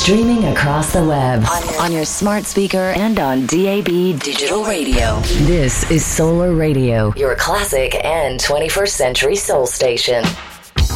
Streaming across the web, on your smart speaker, and on DAB Digital Radio. This is Solar Radio, your classic and 21st century soul station.